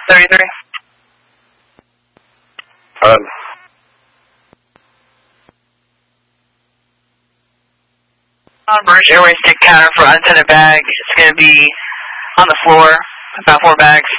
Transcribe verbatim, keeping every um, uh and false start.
thirty-three. Um, On British Airways stick counter for unattended bag. It's going to be on the floor, about four bags.